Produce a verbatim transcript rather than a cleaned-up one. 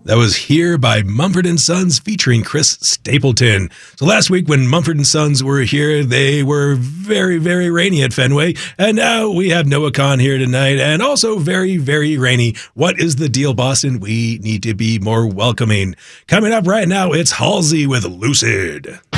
That was Here by Mumford and Sons featuring Chris Stapleton. So last week when Mumford and Sons were here, they were very, very rainy at Fenway. And now we have Noah Kahan here tonight and also very, very rainy. What is the deal, Boston? We need to be more welcoming. Coming up right now, it's Halsey with Lucid.